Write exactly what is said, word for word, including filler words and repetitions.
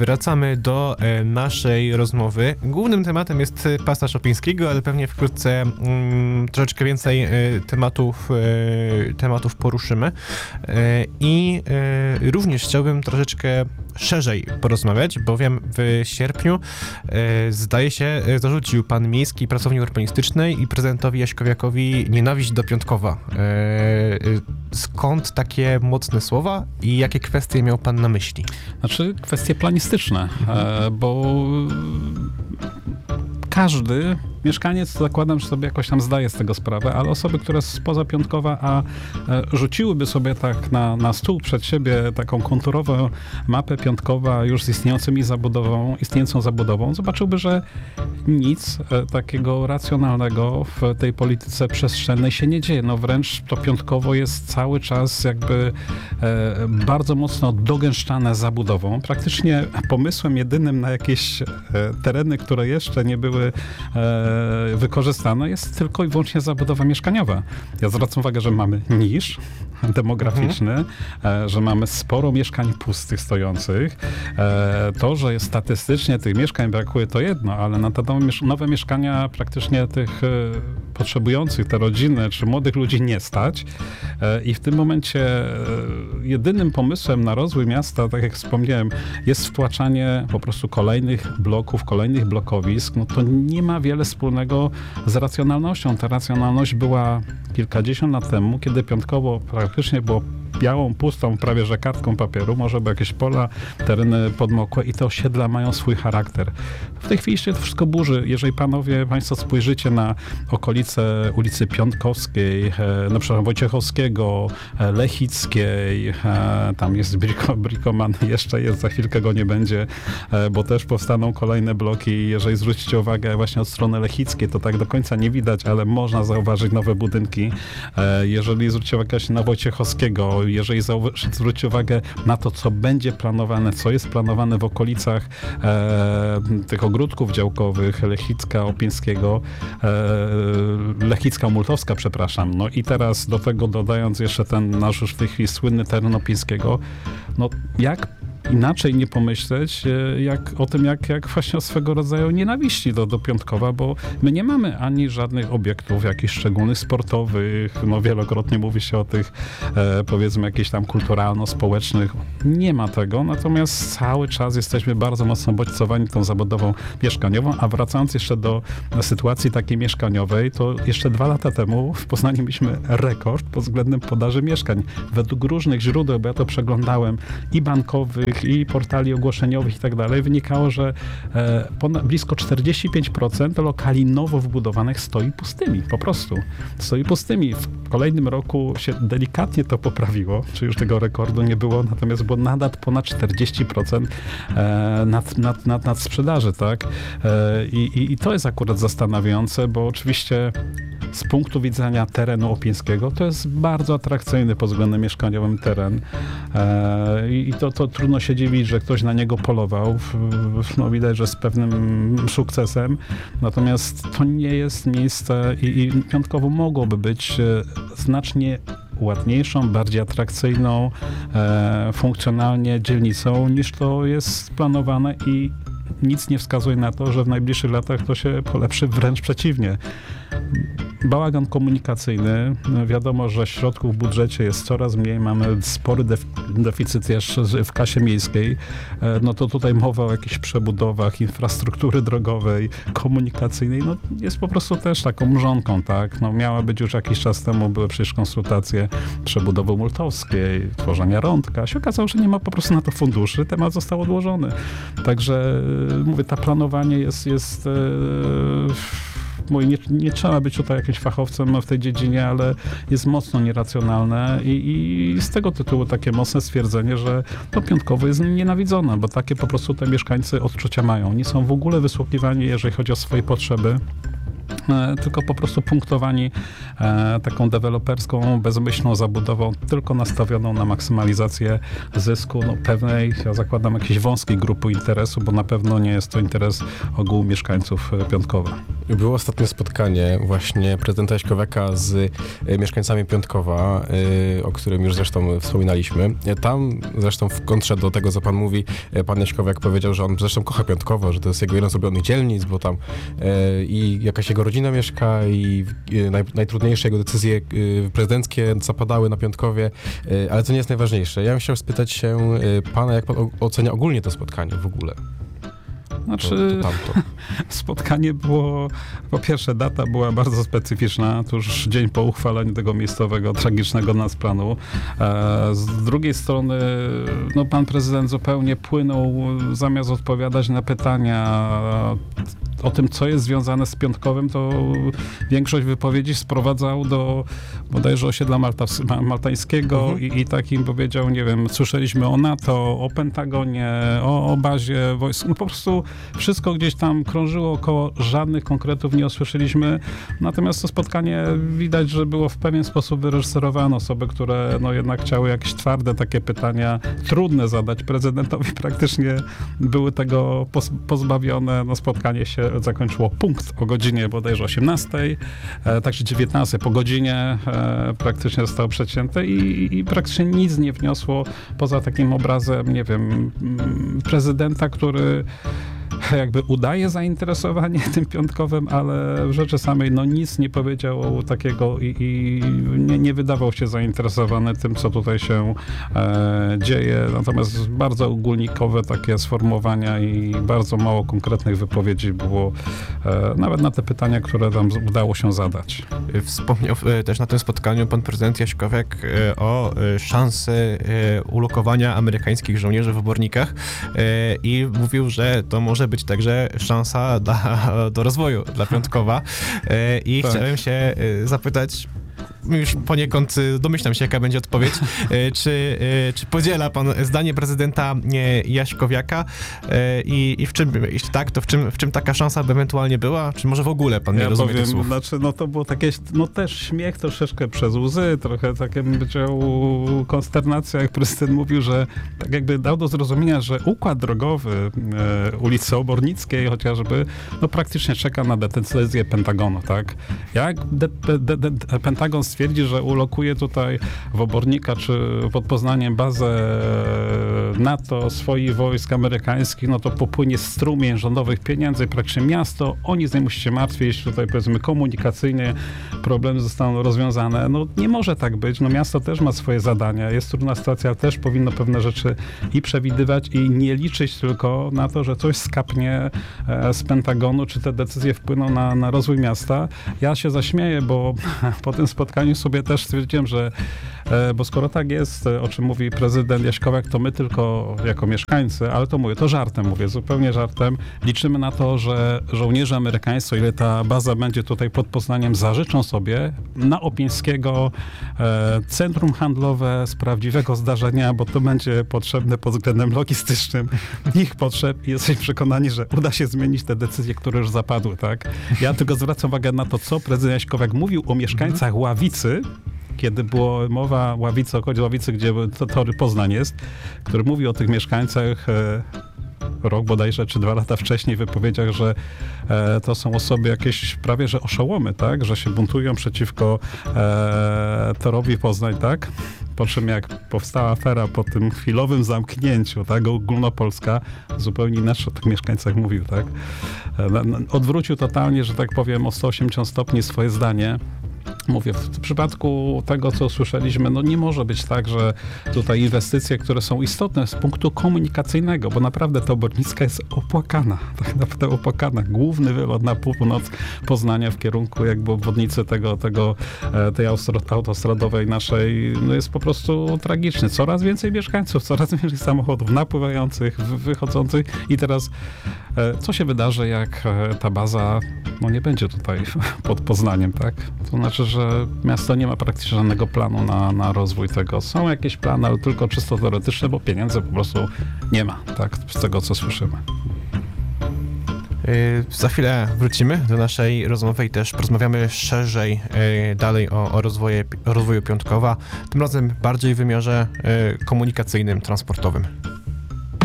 wracamy do e, naszej rozmowy. Głównym tematem jest pasa Szopińskiego, ale pewnie wkrótce mm, troszeczkę więcej e, tematów, e, tematów poruszymy. E, I e, również chciałbym troszeczkę szerzej porozmawiać, bowiem w sierpniu e, zdaje się e, zarzucił pan miejski pracownik urbanistyczny i prezydentowi Jaśkowiakowi nienawiść do Piątkowa. E, e, skąd takie mocne słowa i jakie kwestie miał pan na myśli? Znaczy kwestie planistyczne, e, bo każdy mieszkaniec, zakładam, że sobie jakoś tam zdaje z tego sprawę, ale osoby, które spoza Piątkowa, a e, rzuciłyby sobie tak na, na stół przed siebie taką konturową mapę Piątkowa już z istniejącymi zabudową, istniejącą zabudową, zobaczyłby, że nic e, takiego racjonalnego w tej polityce przestrzennej się nie dzieje. No wręcz to Piątkowo jest cały czas jakby e, bardzo mocno dogęszczane zabudową. Praktycznie pomysłem jedynym na jakieś e, tereny, które jeszcze nie były e, wykorzystane, jest tylko i wyłącznie zabudowa mieszkaniowa. Ja zwracam uwagę, że mamy niż demograficzny, mhm. że mamy sporo mieszkań pustych, stojących. To, że statystycznie tych mieszkań brakuje, to jedno, ale na te nowe mieszkania praktycznie tych potrzebujących, te rodziny czy młodych ludzi nie stać. I w tym momencie jedynym pomysłem na rozwój miasta, tak jak wspomniałem, jest wtłaczanie po prostu kolejnych bloków, kolejnych blokowisk. No to nie ma wiele wspólnego z racjonalnością. Ta racjonalność była kilkadziesiąt lat temu, kiedy Piątkowo praktycznie było białą, pustą, prawie że kartką papieru, może by jakieś pola, tereny podmokłe i te osiedla mają swój charakter. W tej chwili się to wszystko burzy. Jeżeli panowie, państwo spojrzycie na okolice ulicy Piątkowskiej, na przykład Wojciechowskiego, Lechickiej, tam jest Briko, Brikoman, jeszcze jest, za chwilkę go nie będzie, bo też powstaną kolejne bloki. Jeżeli zwrócicie uwagę właśnie od strony Lechickiej, to tak do końca nie widać, ale można zauważyć nowe budynki. Jeżeli zwrócicie uwagę na Wojciechowskiego, jeżeli zwrócicie uwagę na to, co będzie planowane, co jest planowane w okolicach e, tych ogródków działkowych Lechicka, Opieńskiego, e, Lechicka, Multowska, przepraszam. No i teraz do tego dodając jeszcze ten nasz już w tej chwili słynny teren Opieńskiego, no jak inaczej nie pomyśleć jak, o tym, jak, jak właśnie o swego rodzaju nienawiści do, do Piątkowa, bo my nie mamy ani żadnych obiektów jakichś szczególnych sportowych, no wielokrotnie mówi się o tych e, powiedzmy jakichś tam kulturalno-społecznych. Nie ma tego, natomiast cały czas jesteśmy bardzo mocno bodźcowani tą zabudową mieszkaniową, a wracając jeszcze do sytuacji takiej mieszkaniowej, to jeszcze dwa lata temu w Poznaniu mieliśmy rekord pod względem podaży mieszkań. Według różnych źródeł, bo ja to przeglądałem, i bankowych, i portali ogłoszeniowych i tak dalej, wynikało, że e, ponad, blisko czterdzieści pięć procent lokali nowo wbudowanych stoi pustymi, po prostu. Stoi pustymi. W kolejnym roku się delikatnie to poprawiło, czy już tego rekordu nie było, natomiast było nadal ponad czterdzieści procent e, nad, nad, nad, nad sprzedaży, tak? E, i, I to jest akurat zastanawiające, bo oczywiście z punktu widzenia terenu opieńskiego to jest bardzo atrakcyjny pod względem mieszkaniowym teren e, i to, to trudno się dziwić, że ktoś na niego polował. No widać, że z pewnym sukcesem. Natomiast to nie jest miejsce i, i Piątkowo mogłoby być znacznie ładniejszą, bardziej atrakcyjną, e, funkcjonalnie dzielnicą, niż to jest planowane i nic nie wskazuje na to, że w najbliższych latach to się polepszy, wręcz przeciwnie. Bałagan komunikacyjny. Wiadomo, że środków w budżecie jest coraz mniej. Mamy spory def- deficyt jeszcze w kasie miejskiej. No to tutaj mowa o jakichś przebudowach infrastruktury drogowej, komunikacyjnej. No jest po prostu też taką mrzonką, tak? No miała być już jakiś czas temu, były przecież konsultacje przebudowy Multowskiej, tworzenia Rądka. Się okazało, że nie ma po prostu na to funduszy. Temat został odłożony. Także mówię, to planowanie jest, jest Mówię, nie, nie trzeba być tutaj jakimś fachowcem w tej dziedzinie, ale jest mocno nieracjonalne i, i z tego tytułu takie mocne stwierdzenie, że to Piątkowo jest nienawidzone, bo takie po prostu te mieszkańcy odczucia mają. Nie są w ogóle wysłuchiwani, jeżeli chodzi o swoje potrzeby. tylko po prostu punktowani e, taką deweloperską, bezmyślną zabudową, tylko nastawioną na maksymalizację zysku no, pewnej, ja zakładam, jakiejś wąskiej grupy interesu, bo na pewno nie jest to interes ogółu mieszkańców Piątkowa. Było ostatnie spotkanie właśnie prezydenta Jaśkowiaka z y, mieszkańcami Piątkowa, y, o którym już zresztą wspominaliśmy. Tam zresztą w kontrze do tego, co pan mówi, y, pan Jaśkowiak powiedział, że on zresztą kocha Piątkowo, że to jest jego jeden z ulubionych dzielnic, bo tam y, i jakaś jego rodzina mieszka i y, naj, najtrudniejsze jego decyzje y, prezydenckie zapadały na Piątkowie, y, ale to nie jest najważniejsze. Ja bym chciał spytać się y, pana, jak pan o, ocenia ogólnie to spotkanie w ogóle? Znaczy, to, to spotkanie było, po pierwsze data była bardzo specyficzna, tuż dzień po uchwaleniu tego miejscowego, tragicznego nas planu. E, z drugiej strony, no pan prezydent zupełnie płynął, zamiast odpowiadać na pytania o tym, co jest związane z Piątkowym, to większość wypowiedzi sprowadzał do bodajże osiedla Malta, maltańskiego mhm. i, i takim powiedział, nie wiem, słyszeliśmy o NATO, o Pentagonie, o, o bazie wojsk. No po prostu wszystko gdzieś tam krążyło około, żadnych konkretów nie usłyszeliśmy. Natomiast to spotkanie widać, że było w pewien sposób wyreżyserowane. Osoby, które no jednak chciały jakieś twarde takie pytania, trudne zadać prezydentowi, praktycznie były tego pozbawione. No spotkanie się zakończyło punkt o godzinie bodajże osiemnastej, e, także dziewiętnastej po godzinie e, praktycznie zostało przecięte i, i praktycznie nic nie wniosło poza takim obrazem, nie wiem, prezydenta, który jakby udaje zainteresowanie tym Piątkowym, ale w rzeczy samej no nic nie powiedział takiego i, i nie, nie wydawał się zainteresowany tym, co tutaj się e, dzieje. Natomiast bardzo ogólnikowe takie sformułowania i bardzo mało konkretnych wypowiedzi było e, nawet na te pytania, które tam udało się zadać. Wspomniał e, też na tym spotkaniu pan prezydent Jaśkowiak e, o e, szansy e, ulokowania amerykańskich żołnierzy w obornikach e, i mówił, że to może być także szansa da, do rozwoju dla Piątkowa. E, I tak. Chciałem się zapytać, już poniekąd domyślam się, jaka będzie odpowiedź, e, czy, e, czy podziela pan zdanie prezydenta e, Jaśkowiaka e, i, i w czym, jeśli tak, to w czym, w czym taka szansa by ewentualnie była? Czy może w ogóle pan nie ja rozumie powiem, tych słów? Znaczy, no to było takie, no też śmiech troszeczkę przez łzy, trochę takie bym powiedział konsternacja, jak prezydent mówił, że tak jakby dał do zrozumienia, że układ drogowy e, ulicy Obornickiej chociażby, no praktycznie czeka na decyzję Pentagonu, tak? Jak de, de, de, de, Pentagon stwierdzi, że ulokuje tutaj w Obornika czy pod Poznaniem bazę NATO, swoich wojsk amerykańskich, no to popłynie strumień rządowych pieniędzy, praktycznie miasto, oni z nim musi się martwić, tutaj powiedzmy komunikacyjnie problemy zostaną rozwiązane. No nie może tak być, no miasto też ma swoje zadania, jest trudna sytuacja, ale też powinno pewne rzeczy i przewidywać i nie liczyć tylko na to, że coś skapnie z Pentagonu, czy te decyzje wpłyną na, na rozwój miasta. Ja się zaśmieję, bo po tym spotkaniu sobie też stwierdziłem, że bo skoro tak jest, o czym mówi prezydent Jaśkowiak, to my tylko jako mieszkańcy, ale to mówię, to żartem mówię, zupełnie żartem, liczymy na to, że żołnierze amerykańscy, o ile ta baza będzie tutaj pod Poznaniem, zażyczą sobie na Opieńskiego e, centrum handlowe z prawdziwego zdarzenia, bo to będzie potrzebne pod względem logistycznym ich potrzeb i jesteśmy przekonani, że uda się zmienić te decyzje, które już zapadły, tak? Ja tylko zwracam uwagę na to, co prezydent Jaśkowiak mówił o mieszkańcach Ławicy, kiedy było mowa Ławicy, okolic Ławicy, gdzie to tory Poznań jest, który mówi o tych mieszkańcach e, rok bodajże, czy dwa lata wcześniej w wypowiedziach, że e, to są osoby jakieś prawie, że oszołomy, tak? Że się buntują przeciwko e, torowi Poznań, tak? Po czym jak powstała afera po tym chwilowym zamknięciu, tak? Ogólnopolska, zupełnie inaczej o tych mieszkańcach mówił, tak? E, odwrócił totalnie, że tak powiem, o sto osiemdziesiąt stopni swoje zdanie. Mówię, w przypadku tego, co słyszeliśmy, no nie może być tak, że tutaj inwestycje, które są istotne z punktu komunikacyjnego, bo naprawdę ta Obornicka jest opłakana, tak naprawdę opłakana. Główny wylot na północ Poznania w kierunku jakby obwodnicy tego, tego, tej autostradowej naszej, no jest po prostu tragiczny. Coraz więcej mieszkańców, coraz więcej samochodów napływających, wychodzących i teraz co się wydarzy, jak ta baza no nie będzie tutaj pod Poznaniem, tak? To znaczy, że miasto nie ma praktycznie żadnego planu na, na rozwój tego. Są jakieś plany, ale tylko czysto teoretyczne, bo pieniędzy po prostu nie ma, tak? Z tego, co słyszymy. Za chwilę wrócimy do naszej rozmowy i też porozmawiamy szerzej dalej o, o, rozwoju, o rozwoju Piątkowa, tym razem bardziej w wymiarze komunikacyjnym, transportowym.